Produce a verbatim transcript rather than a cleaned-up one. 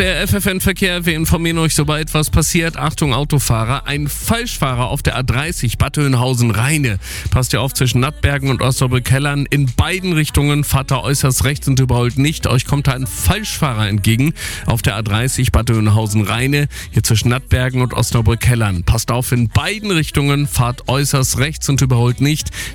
Der F F N-Verkehr, wir informieren euch, sobald was passiert. Achtung Autofahrer, ein Falschfahrer auf der A dreißig Bad Oeynhausen-Rheine. Passt ihr auf zwischen Nattbergen und Osnabrück-Kellern. In beiden Richtungen fahrt da äußerst rechts und überholt nicht. Euch kommt da ein Falschfahrer entgegen auf der A dreißig Bad Oeynhausen-Rheine. Hier zwischen Nattbergen und Osnabrück-Kellern. Passt auf, in beiden Richtungen fahrt äußerst rechts und überholt nicht.